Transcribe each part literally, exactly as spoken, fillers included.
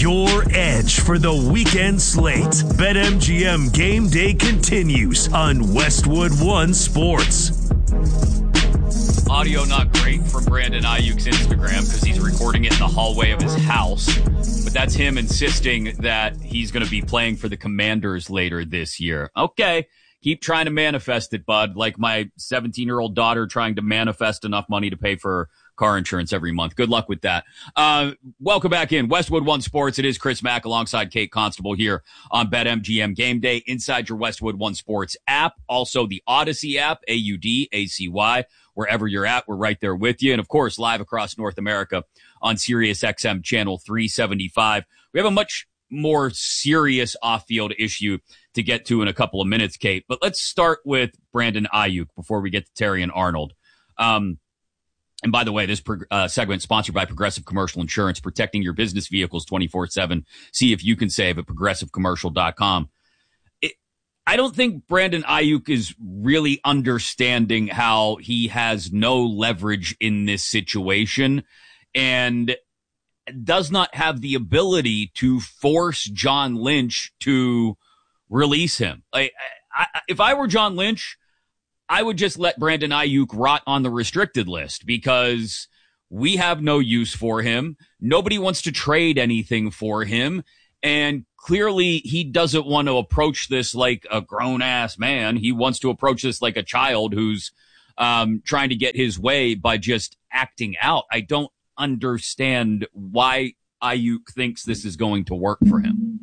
your edge for the weekend slate. BetMGM Game Day continues on Westwood One Sports. Audio not great from Brandon Ayuk's Instagram because he's recording it in the hallway of his house. But that's him insisting that he's going to be playing for the Commanders later this year. Okay, keep trying to manifest it, bud, like my seventeen-year-old daughter trying to manifest enough money to pay for car insurance every month. Good luck with that. Uh, welcome back in Westwood One Sports. It is Chris Mack alongside Kate Constable here on BetMGM Game Day inside your Westwood One Sports app. Also the Odyssey app, A U D A C Y. Wherever you're at, we're right there with you. And of course, live across North America on Sirius X M channel three seventy-five. We have a much more serious off-field issue to get to in a couple of minutes, Kate. But let's start with Brandon Aiyuk before we get to Terry and Arnold. Um, And by the way, this pro- uh, segment is sponsored by Progressive Commercial Insurance, protecting your business vehicles twenty-four seven. See if you can save at progressive commercial dot com. It, I don't think Brandon Aiyuk is really understanding how he has no leverage in this situation and does not have the ability to force John Lynch to release him. Like, I, I, if I were John Lynch, I would just let Brandon Aiyuk rot on the restricted list because we have no use for him. Nobody wants to trade anything for him. And clearly he doesn't want to approach this like a grown-ass man. He wants to approach this like a child who's um, trying to get his way by just acting out. I don't understand why Aiyuk thinks this is going to work for him.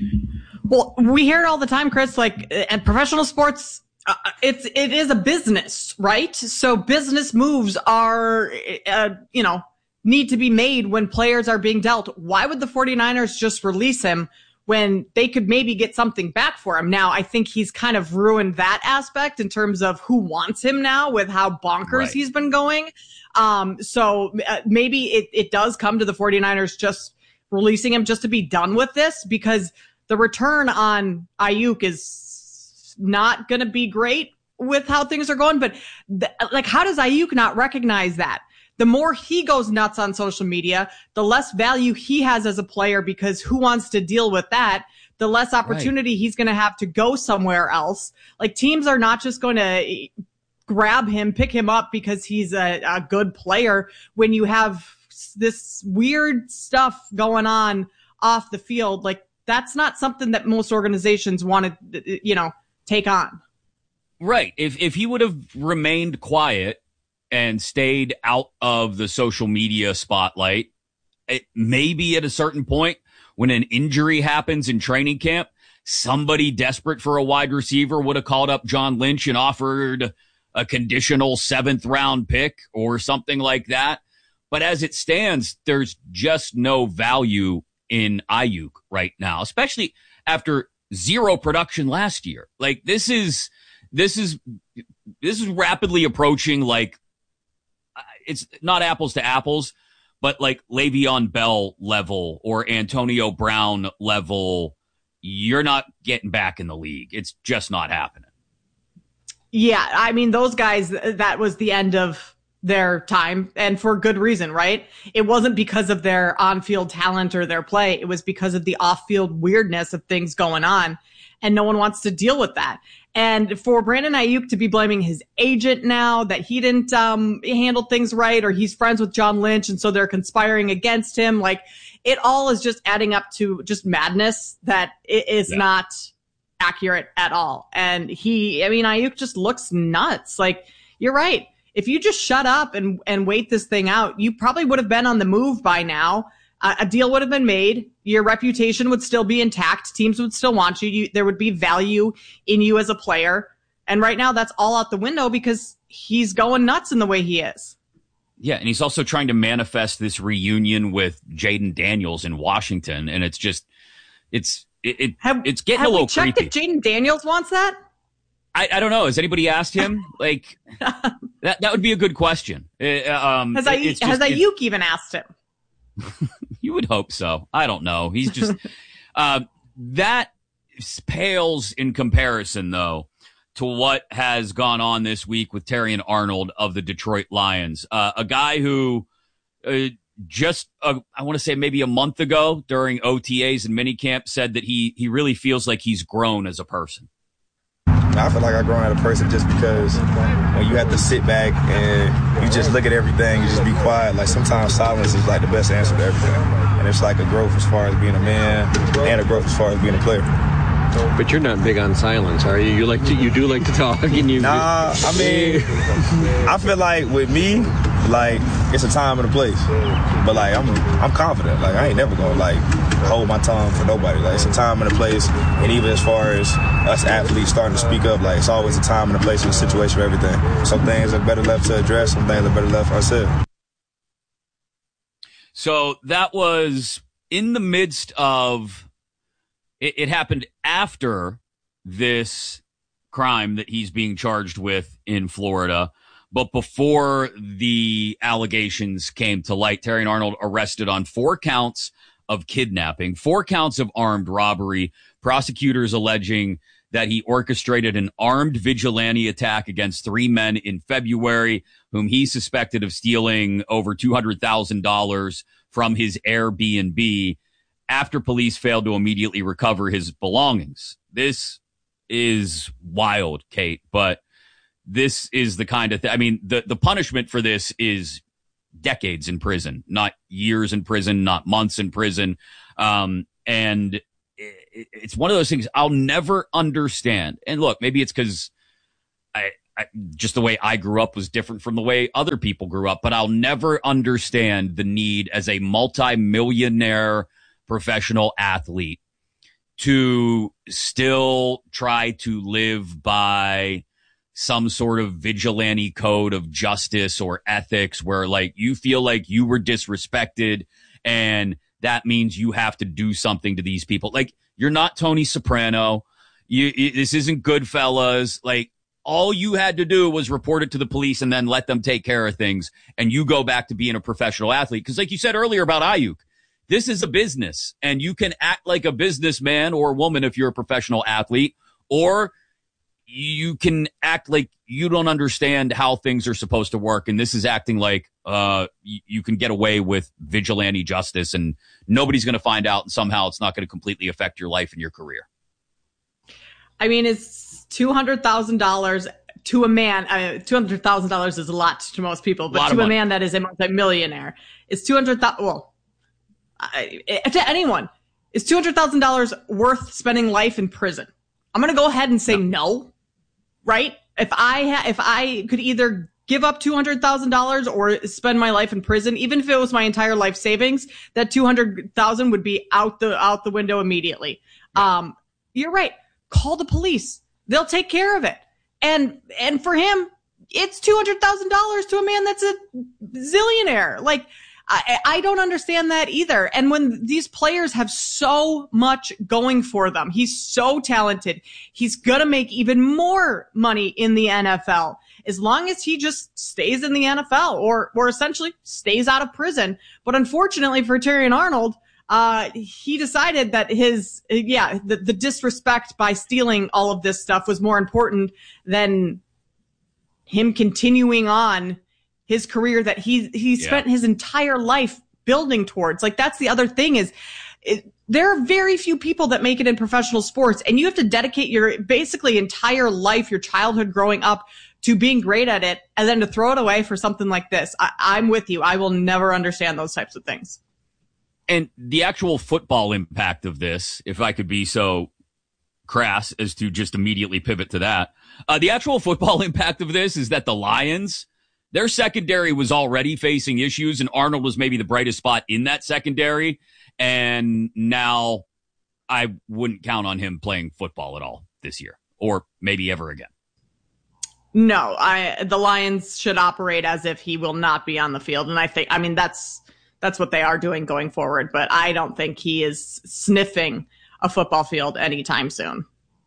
Well, we hear it all the time, Chris, like, and professional sports, Uh, it's, it is a business, right? So business moves are, uh, you know, need to be made when players are being dealt. Why would the 49ers just release him when they could maybe get something back for him? Now, I think he's kind of ruined that aspect in terms of who wants him now with how bonkers Right. he's been going. Um, so uh, maybe it, it does come to the 49ers just releasing him just to be done with this, because the return on Aiyuk is not going to be great with how things are going. But th- like, how does Aiyuk not recognize that? The more he goes nuts on social media, the less value he has as a player, because who wants to deal with that? The less opportunity right. he's going to have to go somewhere else. Like, teams are not just going to grab him, pick him up because he's a, a good player when you have this weird stuff going on off the field. Like, that's not something that most organizations want to, you know, take on. Right. If if he would have remained quiet and stayed out of the social media spotlight, it, maybe at a certain point when an injury happens in training camp, somebody desperate for a wide receiver would have called up John Lynch and offered a conditional seventh round pick or something like that. But as it stands, there's just no value in Aiyuk right now, especially after zero production last year. Like, this is, this is, this is rapidly approaching, like, it's not apples to apples, but like Le'Veon Bell level or Antonio Brown level. You're not getting back in the league. It's just not happening. Yeah. I mean, those guys, that was the end of their time, and for good reason, right? It wasn't because of their on-field talent or their play. It was because of the off-field weirdness of things going on, and no one wants to deal with that. And for Brandon Aiyuk to be blaming his agent now that he didn't um, handle things right, or he's friends with John Lynch and so they're conspiring against him, like, it all is just adding up to just madness that is yeah. not accurate at all. And he, I mean, Aiyuk just looks nuts. Like, you're right. If you just shut up and, and wait this thing out, you probably would have been on the move by now. Uh, a deal would have been made. Your reputation would still be intact. Teams would still want you. you. There would be value in you as a player. And right now, that's all out the window because he's going nuts in the way he is. Yeah, and he's also trying to manifest this reunion with Jaden Daniels in Washington, and it's just, it's it, it have, it's getting have a little we checked creepy. If Jaden Daniels wants that? I, I don't know. Has anybody asked him? Like, that that would be a good question. Uh, um, has I, it's just, has Aiyuk even asked him? You would hope so. I don't know. He's just uh, that pales in comparison, though, to what has gone on this week with Terry and Arnold of the Detroit Lions. Uh, a guy who uh, just, uh, I want to say maybe a month ago during O T As and minicamp said that he he really feels like he's grown as a person. I feel like I've grown as a person just because when you have to sit back and you just look at everything, you just be quiet. Like sometimes silence is like the best answer to everything. And it's like a growth as far as being a man and a growth as far as being a player. But you're not big on silence, are you? You like to, you do like to talk, and you. Nah, I mean, I feel like with me, like it's a time and a place. But like I'm, I'm confident. Like I ain't never gonna like hold my tongue for nobody. Like it's a time and a place. And even as far as us athletes starting to speak up, like it's always a time and a place and a situation for everything. Some things are better left to address. Some things are better left unsaid. So that was in the midst of. It, it happened after this crime that he's being charged with in Florida, but before the allegations came to light. Terrion Arnold arrested on four counts of kidnapping, four counts of armed robbery, prosecutors alleging that he orchestrated an armed vigilante attack against three men in February, whom he suspected of stealing over two hundred thousand dollars from his Airbnb after police failed to immediately recover his belongings. This is wild, Kate, but this is the kind of thing. I mean, the, the punishment for this is decades in prison, not years in prison, not months in prison. Um, and it, it's one of those things I'll never understand. And look, maybe it's because I, I, just the way I grew up was different from the way other people grew up, but I'll never understand the need as a multi-millionaire professional athlete to still try to live by some sort of vigilante code of justice or ethics where like you feel like you were disrespected and that means you have to do something to these people. Like you're not Tony Soprano. You, you this isn't Goodfellas. Like all you had to do was report it to the police and then let them take care of things. And you go back to being a professional athlete. Cause like you said earlier about Ayuk, this is a business and you can act like a businessman or woman if you're a professional athlete, or you can act like you don't understand how things are supposed to work. And this is acting like uh, you, you can get away with vigilante justice and nobody's going to find out. And somehow it's not going to completely affect your life and your career. I mean, it's two hundred thousand dollars to a man. Uh, two hundred thousand dollars is a lot to most people, but to a man that is a multimillionaire, it's two hundred thousand dollars. Well, I, to anyone, is two hundred thousand dollars worth spending life in prison? I'm going to go ahead and say no. no, right? If I ha- if I could either give up two hundred thousand dollars or spend my life in prison, even if it was my entire life savings, that two hundred thousand dollars would be out the out the window immediately. Yeah. Um, you're right. Call the police. They'll take care of it. And and for him, it's two hundred thousand dollars to a man that's a zillionaire. Like, I, I don't understand that either. And when these players have so much going for them, he's so talented. He's going to make even more money in the N F L as long as he just stays in the N F L or, or essentially stays out of prison. But unfortunately for Terrion Arnold, uh, he decided that his, yeah, the, the disrespect by stealing all of this stuff was more important than him continuing on his career that he he spent yeah. his entire life building towards. Like, that's the other thing is it, there are very few people that make it in professional sports, and you have to dedicate your basically entire life, your childhood growing up, to being great at it, and then to throw it away for something like this. I, I'm with you. I will never understand those types of things. And the actual football impact of this, if I could be so crass as to just immediately pivot to that, uh, the actual football impact of this is that the Lions, their secondary was already facing issues, and Arnold was maybe the brightest spot in that secondary. And now I wouldn't count on him playing football at all this year, or maybe ever again. No, I the Lions should operate as if he will not be on the field. And I think, I mean, that's that's what they are doing going forward. But I don't think he is sniffing a football field anytime soon.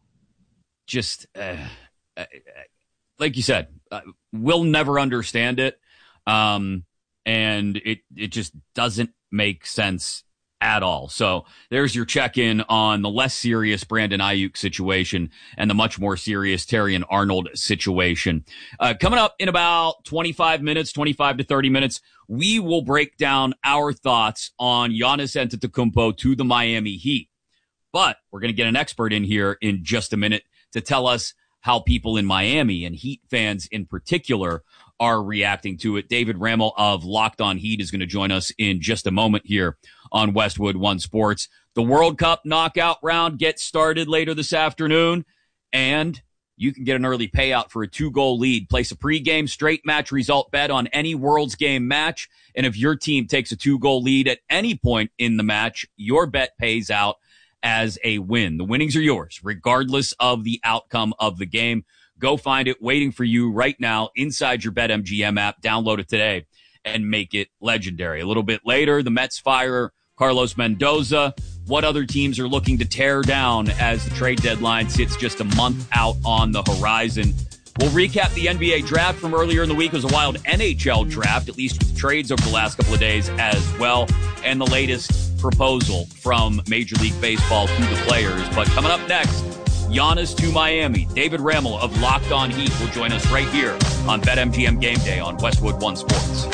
Just uh, uh, like you said, uh, we'll never understand it. Um, and it, it just doesn't make sense at all. So there's your check-in on the less serious Brandon Aiyuk situation and the much more serious Terrion Arnold situation. Uh, coming up in about twenty-five minutes, twenty-five to thirty minutes, we will break down our thoughts on Giannis Antetokounmpo to the Miami Heat. But we're going to get an expert in here in just a minute to tell us how people in Miami and Heat fans in particular are reacting to it. David Ramel of Locked On Heat is going to join us in just a moment here on Westwood One Sports. The World Cup knockout round gets started later this afternoon, and you can get an early payout for a two-goal lead. Place a pregame straight match result bet on any World's Game match, and if your team takes a two-goal lead at any point in the match, your bet pays out as a win. The winnings are yours, regardless of the outcome of the game. Go find it waiting for you right now inside your BetMGM app. Download it today and make it legendary. A little bit later, the Mets fire Carlos Mendoza. What other teams are looking to tear down as the trade deadline sits just a month out on the horizon? We'll recap the N B A draft from earlier in the week. It was a wild N H L draft, at least with trades over the last couple of days as well, and the latest proposal from Major League Baseball to the players. But coming up next, Giannis to Miami. David Ramel of Locked On Heat will join us right here on BetMGM Game Day on Westwood One Sports.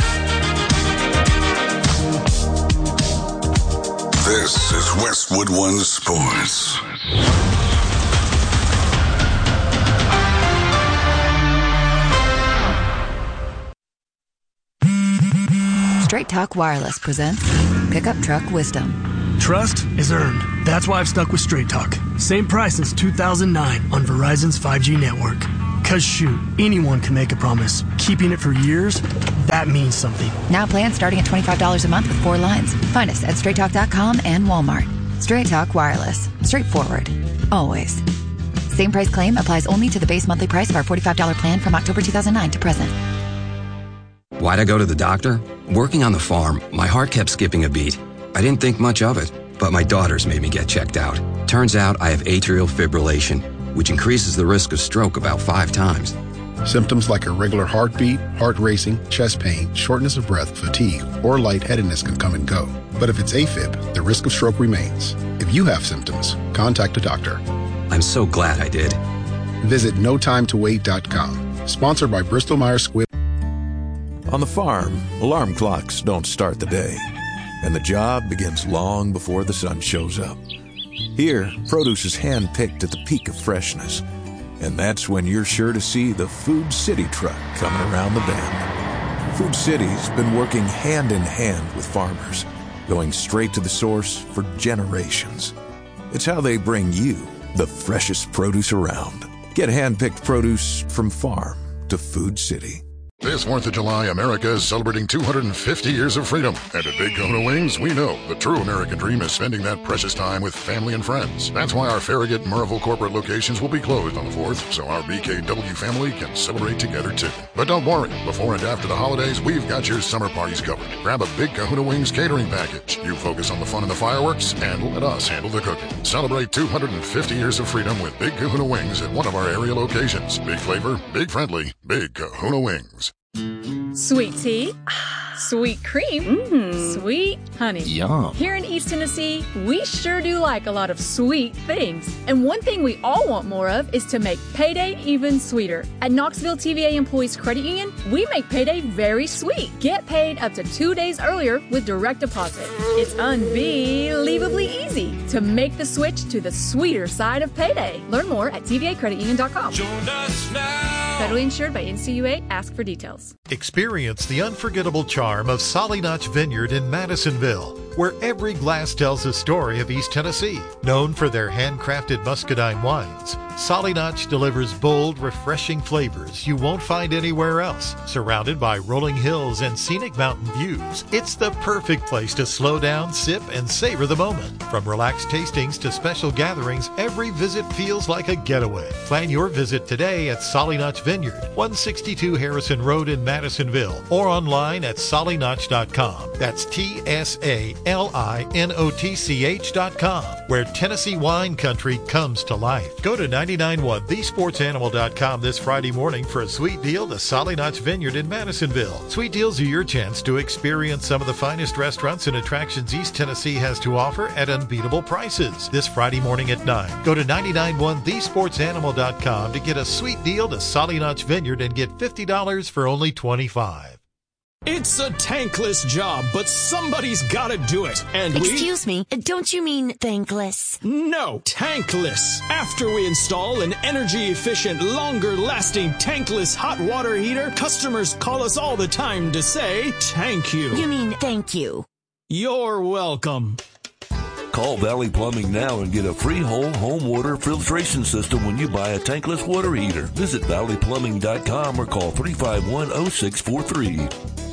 This is Westwood One Sports. Straight Talk Wireless presents Pickup Truck Wisdom. Trust is earned. That's why I've stuck with Straight Talk. Same price since two thousand nine on Verizon's five G network. Cause shoot, anyone can make a promise. Keeping it for years, that means something. Now plans starting at twenty-five dollars a month with four lines. Find us at straight talk dot com and Walmart. Straight Talk Wireless. Straightforward. Always. Same price claim applies only to the base monthly price of our forty-five dollars plan from October two thousand nine to present. Why'd I go to the doctor? Working on the farm, my heart kept skipping a beat. I didn't think much of it, but my daughters made me get checked out. Turns out I have atrial fibrillation, which increases the risk of stroke about five times. Symptoms like irregular heartbeat, heart racing, chest pain, shortness of breath, fatigue, or lightheadedness can come and go. But if it's AFib, the risk of stroke remains. If you have symptoms, contact a doctor. I'm so glad I did. Visit no time to wait dot com. Sponsored by Bristol Myers Squibb. On the farm, alarm clocks don't start the day, and the job begins long before the sun shows up. Here, produce is hand-picked at the peak of freshness, and that's when you're sure to see the Food City truck coming around the bend. Food City's been working hand-in-hand with farmers, going straight to the source for generations. It's how they bring you the freshest produce around. Get hand-picked produce from farm to Food City. This fourth of July, America is celebrating two hundred fifty years of freedom. And at Big Kahuna Wings, we know the true American dream is spending that precious time with family and friends. That's why our Farragut and Murrayville corporate locations will be closed on the fourth, so our B K W family can celebrate together too. But don't worry, before and after the holidays, we've got your summer parties covered. Grab a Big Kahuna Wings catering package. You focus on the fun and the fireworks, and let us handle the cooking. Celebrate two hundred fifty years of freedom with Big Kahuna Wings at one of our area locations. Big flavor, big friendly, Big Kahuna Wings. Sweet tea, sweet cream, mm. sweet honey. Yum. Here in East Tennessee, we sure do like a lot of sweet things. And one thing we all want more of is to make payday even sweeter. At Knoxville T V A Employees Credit Union, we make payday very sweet. Get paid up to two days earlier with direct deposit. It's unbelievably easy to make the switch to the sweeter side of payday. Learn more at T V A credit union dot com. Join us now. Federally insured by N C U A. Ask for details. Experience the unforgettable charm of Solly Notch Vineyard in Madisonville, where every glass tells a story of East Tennessee. Known for their handcrafted muscadine wines, Solly Notch delivers bold, refreshing flavors you won't find anywhere else. Surrounded by rolling hills and scenic mountain views, it's the perfect place to slow down, sip, and savor the moment. From relaxed tastings to special gatherings, every visit feels like a getaway. Plan your visit today at Solly Notch Vineyard, one sixty-two Harrison Road in Madison. Madisonville, or online at solly notch dot com. That's T S A L I N O T C H dot com, where Tennessee wine country comes to life. Go to nine nine one the sports animal dot com this Friday morning for a sweet deal to Solly Notch Vineyard in Madisonville. Sweet deals are your chance to experience some of the finest restaurants and attractions East Tennessee has to offer at unbeatable prices. This Friday morning at nine, go to nine nine one the sports animal dot com to get a sweet deal to Solly Notch Vineyard and get fifty dollars for only twenty-five dollars. It's a tankless job, but somebody's gotta do it. And we... Excuse me, don't you mean thankless? No, tankless. After we install an energy-efficient, longer-lasting tankless hot water heater, customers call us all the time to say, thank you. You mean thank you. You're welcome. Call Valley Plumbing now and get a free whole home water filtration system when you buy a tankless water heater. Visit valley plumbing dot com or call three five one oh six four three.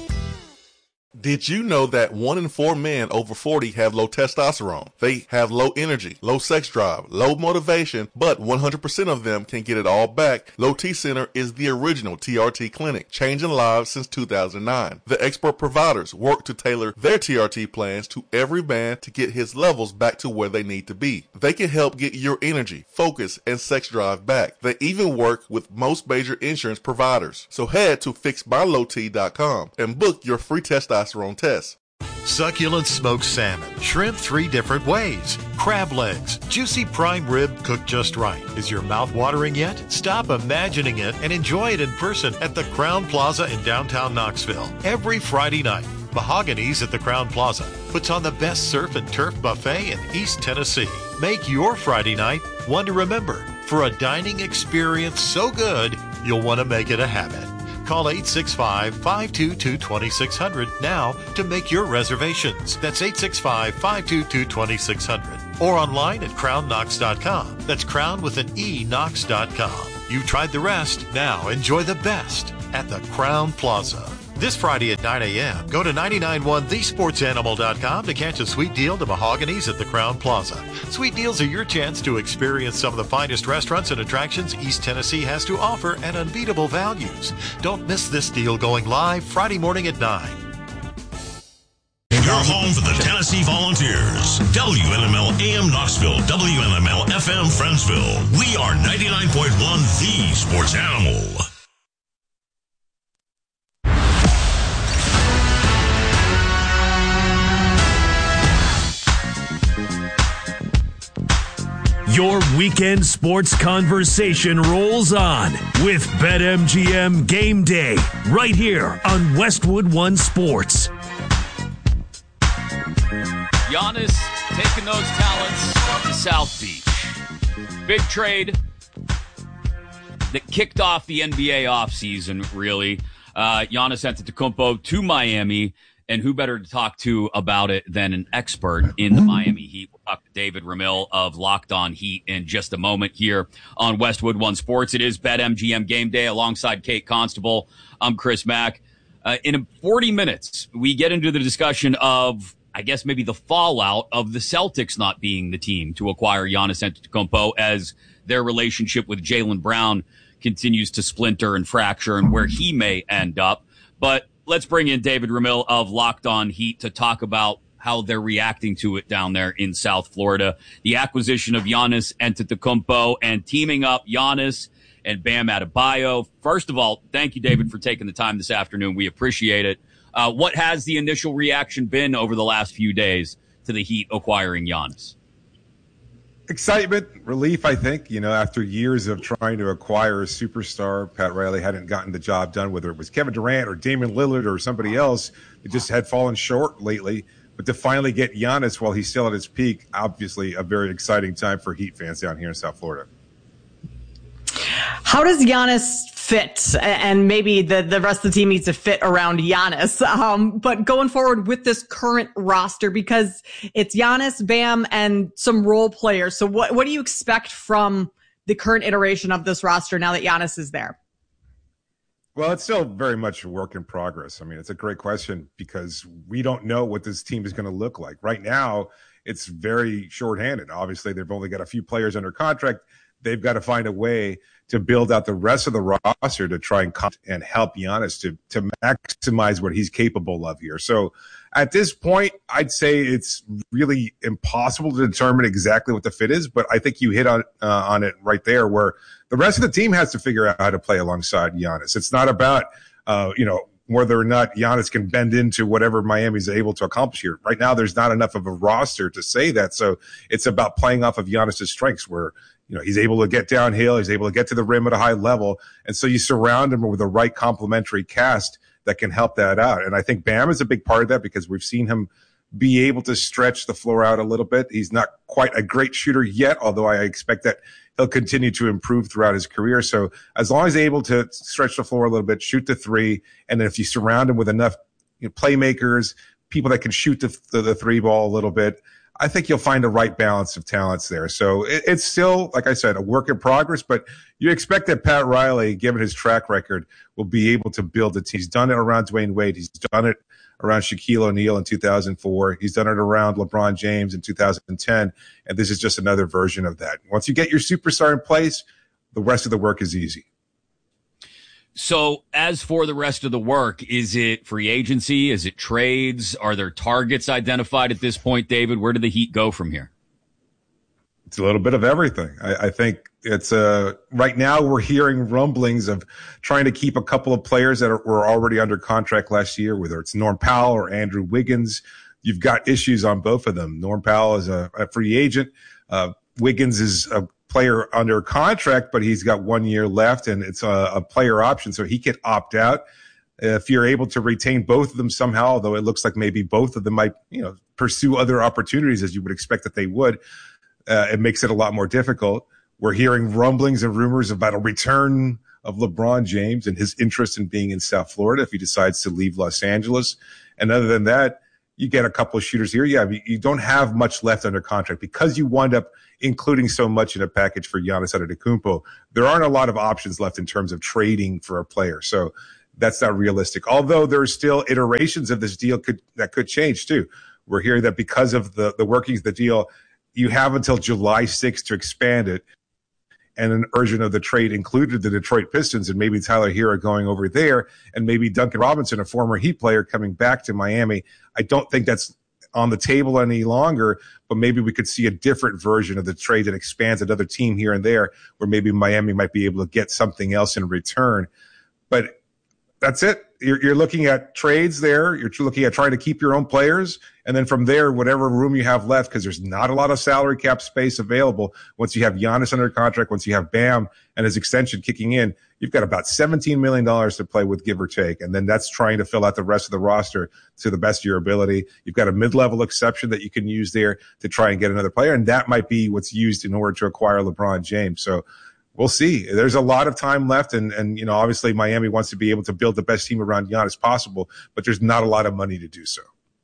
Did you know that one in four men over forty have low testosterone? They have low energy, low sex drive, low motivation, but one hundred percent of them can get it all back. Low T Center is the original T R T clinic, changing lives since two thousand nine. The expert providers work to tailor their T R T plans to every man to get his levels back to where they need to be. They can help get your energy, focus, and sex drive back. They even work with most major insurance providers. So head to fix my low t dot com and book your free testosterone test. Succulent smoked salmon, shrimp three different ways, crab legs, juicy prime rib cooked just right. Is your mouth watering yet? Stop imagining it and enjoy it in person at the Crown Plaza in downtown Knoxville. Every Friday night, Mahogany's at the Crown Plaza puts on the best surf and turf buffet in East Tennessee. Make your Friday night one to remember for a dining experience so good you'll want to make it a habit. Call eight six five, five two two, two six zero zero now to make your reservations. That's eight six five, five two two, two six zero zero. Or online at crown knox dot com. That's crown with an E, knox dot com. You've tried the rest. Now enjoy the best at the Crown Plaza. This Friday at nine a.m., go to nine nine one the sports animal dot com to catch a sweet deal to Mahogany's at the Crown Plaza. Sweet deals are your chance to experience some of the finest restaurants and attractions East Tennessee has to offer at unbeatable values. Don't miss this deal going live Friday morning at nine. Your home for the Tennessee Volunteers. W N M L A M Knoxville, W N M L F M Friendsville. We are ninety-nine point one The Sports Animal. Your weekend sports conversation rolls on with BetMGM Game Day right here on Westwood One Sports. Giannis taking those talents to South Beach. Big trade that kicked off the N B A offseason, really. Uh, Giannis Antetokounmpo to Miami, and who better to talk to about it than an expert in the Miami Heat? We'll talk to David Ramil of Locked On Heat in just a moment here on Westwood One Sports. It is BetMGM Game Day alongside Kate Constable. I'm Chris Mack. Uh, in forty minutes, we get into the discussion of, I guess, maybe the fallout of the Celtics not being the team to acquire Giannis Antetokounmpo as their relationship with Jaylen Brown continues to splinter and fracture and where he may end up. But let's bring in David Ramil of Locked On Heat to talk about how they're reacting to it down there in South Florida. The acquisition of Giannis Antetokounmpo and teaming up Giannis and Bam Adebayo. First of all, thank you, David, for taking the time this afternoon. We appreciate it. Uh, what has the initial reaction been over the last few days to the Heat acquiring Giannis? Excitement, relief, I think. You know, after years of trying to acquire a superstar, Pat Riley hadn't gotten the job done, whether it was Kevin Durant or Damian Lillard or somebody else. It just had fallen short lately. But to finally get Giannis while he's still at his peak, obviously a very exciting time for Heat fans down here in South Florida. How does Giannis fit? And maybe the, the rest of the team needs to fit around Giannis. Um, but going forward with this current roster, because it's Giannis, Bam, and some role players. So what, what do you expect from the current iteration of this roster now that Giannis is there? Well, it's still very much a work in progress. I mean, it's a great question because we don't know what this team is going to look like. Right now, it's very shorthanded. Obviously, they've only got a few players under contract. they've got to find a way to build out the rest of the roster to try and come and help Giannis to to maximize what he's capable of here. So at this point, I'd say it's really impossible to determine exactly what the fit is, but I think you hit on uh, on it right there, where the rest of the team has to figure out how to play alongside Giannis. It's not about uh, you know whether or not Giannis can bend into whatever Miami's able to accomplish here. Right now, there's not enough of a roster to say that, so it's about playing off of Giannis's strengths, where you know, he's able to get downhill. He's able to get to the rim at a high level. And so you surround him with the right complementary cast that can help that out. And I think Bam is a big part of that, because we've seen him be able to stretch the floor out a little bit. He's not quite a great shooter yet, although I expect that he'll continue to improve throughout his career. So as long as he's able to stretch the floor a little bit, shoot the three, and then if you surround him with enough you know, playmakers, people that can shoot the, the, the three ball a little bit, I think you'll find the right balance of talents there. So it, it's still, like I said, a work in progress, but you expect that Pat Riley, given his track record, will be able to build a team. He's done it around Dwayne Wade. He's done it around Shaquille O'Neal in two thousand four. He's done it around LeBron James in two thousand ten. And this is just another version of that. Once you get your superstar in place, the rest of the work is easy. So as for the rest of the work, is it free agency? Is it trades? Are there targets identified at this point, David? Where do the Heat go from here? It's a little bit of everything. I, I think it's uh, right now we're hearing rumblings of trying to keep a couple of players that are, were already under contract last year, whether it's Norm Powell or Andrew Wiggins. You've got issues on both of them. Norm Powell is a, a free agent. Uh, Wiggins is a player under contract, but he's got one year left, and it's a, a player option, so he could opt out. If you're able to retain both of them somehow, although it looks like maybe both of them might, you know, pursue other opportunities as you would expect that they would, uh, it makes it a lot more difficult. We're hearing rumblings and rumors about a return of LeBron James and his interest in being in South Florida if he decides to leave Los Angeles. And other than that, you get a couple of shooters here. Yeah, you don't have much left under contract because you wind up including so much in a package for Giannis Antetokounmpo. There aren't a lot of options left in terms of trading for a player. So that's not realistic. Although there's still iterations of this deal could that could change too. We're hearing that because of the, the workings of the deal, you have until July sixth to expand it. And an version of the trade included the Detroit Pistons and maybe Tyler Hero going over there and maybe Duncan Robinson, a former Heat player, coming back to Miami. I don't think that's on the table any longer, but maybe we could see a different version of the trade that expands another team here and there where maybe Miami might be able to get something else in return. But that's it. You're, you're looking at trades there. You're looking at trying to keep your own players. And then from there, whatever room you have left, because there's not a lot of salary cap space available. Once you have Giannis under contract, once you have Bam and his extension kicking in, you've got about seventeen million dollars to play with, give or take. And then that's trying to fill out the rest of the roster to the best of your ability. You've got a mid-level exception that you can use there to try and get another player. And that might be what's used in order to acquire LeBron James. So we'll see. There's a lot of time left. And, and, you know, obviously Miami wants to be able to build the best team around Giannis possible, but there's not a lot of money to do so.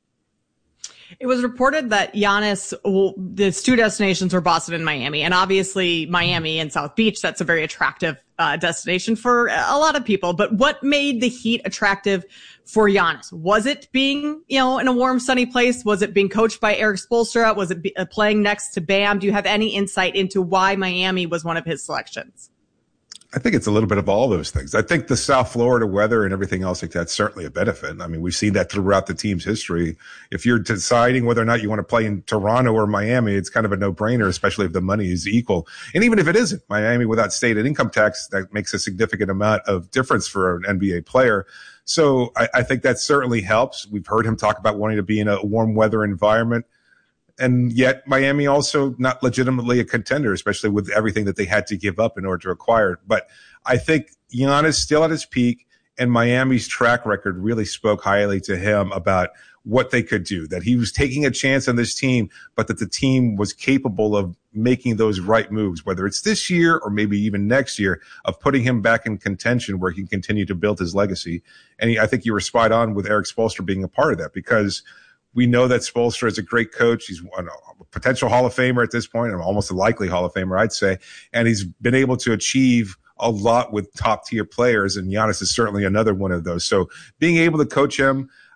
It was reported that Giannis, well, the two destinations were Boston and Miami. And obviously Miami and South Beach, that's a very attractive uh, destination for a lot of people. But what made the Heat attractive for Giannis? Was it being, you know, in a warm, sunny place? Was it being coached by Erik Spoelstra? Was it be, uh, playing next to Bam? Do you have any insight into why Miami was one of his selections? I think it's a little bit of all those things. I think the South Florida weather and everything else like that's certainly a benefit. I mean, we've seen that throughout the team's history. If you're deciding whether or not you want to play in Toronto or Miami, it's kind of a no-brainer, especially if the money is equal. And even if it isn't, Miami without state and income tax, that makes a significant amount of difference for an N B A player. So I, I think that certainly helps. We've heard him talk about wanting to be in a warm weather environment. And yet Miami also not legitimately a contender, especially with everything that they had to give up in order to acquire it. But I think Giannis still at his peak, and Miami's track record really spoke highly to him about what they could do, that he was taking a chance on this team, but that the team was capable of making those right moves, whether it's this year or maybe even next year, of putting him back in contention where he can continue to build his legacy. And he, I think you were spot on with Erik Spoelstra being a part of that, because we know that Spoelstra is a great coach. He's a potential Hall of Famer at this point, or almost a likely Hall of Famer, I'd say. And he's been able to achieve a lot with top-tier players, and Giannis is certainly another one of those. So being able to coach him,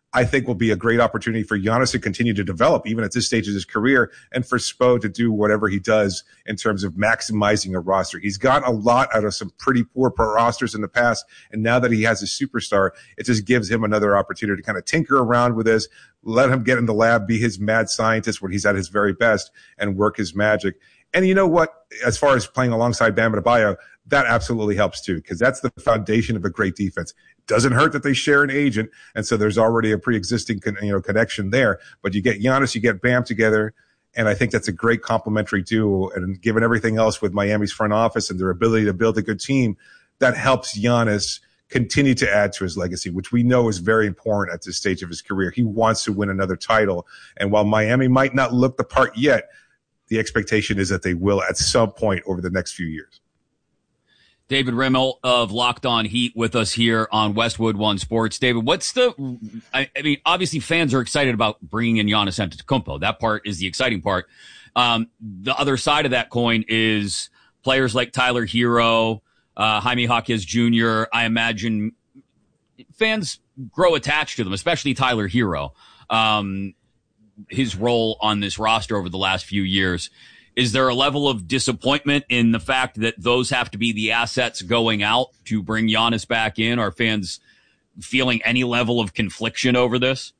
I think will be a great opportunity for Giannis to continue to develop, even at this stage of his career, and for Spo to do whatever he does in terms of maximizing a roster. He's gotten a lot out of some pretty poor rosters in the past, and now that he has a superstar, it just gives him another opportunity to kind of tinker around with this, let him get in the lab, be his mad scientist when he's at his very best, and work his magic. And you know what? As far as playing alongside Bam Adebayo, that absolutely helps too, because that's the foundation of a great defense. Doesn't hurt that they share an agent, and so there's already a pre-existing con- you know connection there. But you get Giannis, you get Bam together, and I think that's a great complementary duo. And given everything else with Miami's front office and their ability to build a good team, that helps Giannis continue to add to his legacy, which we know is very important at this stage of his career. He wants to win another title, and while Miami might not look the part yet, the expectation is that they will at some point over the next few years. David Rimmel of Locked On Heat with us here on Westwood One Sports. David, what's the, I, I mean, obviously fans are excited about bringing in Giannis Antetokounmpo. That part is the exciting part. Um, the other side of that coin is players like Tyler Hero, uh, Jaime Jaquez Junior I imagine fans grow attached to them, especially Tyler Hero. Um, his role on this roster over the last few years. Is there a level of disappointment in the fact that those have to be the assets going out to bring Giannis back in? Are fans feeling any level of confliction over this?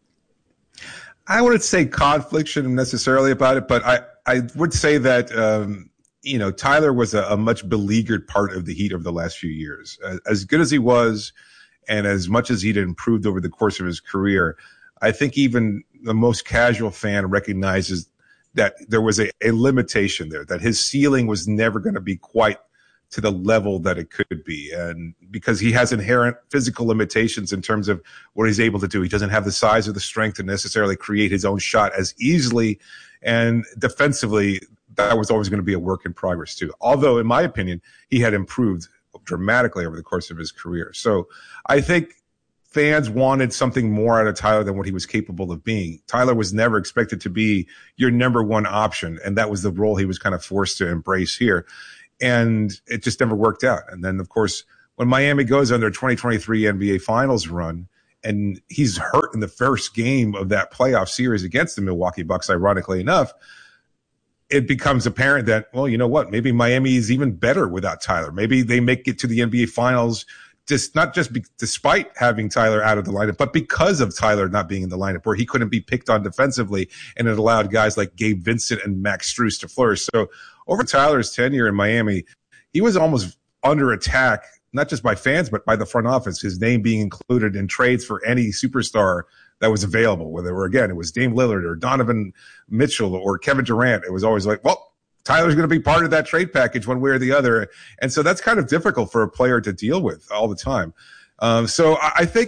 I wouldn't say confliction necessarily about it, but I, I would say that, um, you know, Tyler was a, a much beleaguered part of the Heat over the last few years. As, as good as he was, and as much as he'd improved over the course of his career, I think even the most casual fan recognizes that there was a, a limitation there, that his ceiling was never going to be quite to the level that it could be. And because he has inherent physical limitations in terms of what he's able to do, he doesn't have the size or the strength to necessarily create his own shot as easily. And defensively, that was always going to be a work in progress too. Although, in my opinion, he had improved dramatically over the course of his career. So I think fans wanted something more out of Tyler than what he was capable of being. Tyler was never expected to be your number one option, and that was the role he was kind of forced to embrace here. And it just never worked out. And then, of course, when Miami goes on their twenty twenty-three N B A Finals run, and he's hurt in the first game of that playoff series against the Milwaukee Bucks, ironically enough, it becomes apparent that, well, you know what, maybe Miami is even better without Tyler. Maybe they make it to the N B A Finals just not just be, despite having Tyler out of the lineup, but because of Tyler not being in the lineup, where he couldn't be picked on defensively, and it allowed guys like Gabe Vincent and Max Strus to flourish. So over Tyler's tenure in Miami, he was almost under attack, not just by fans, but by the front office, his name being included in trades for any superstar that was available, whether, or again, it was Dame Lillard or Donovan Mitchell or Kevin Durant. It was always like, well, Tyler's going to be part of that trade package one way or the other. And so that's kind of difficult for a player to deal with all the time. Um, so I, I think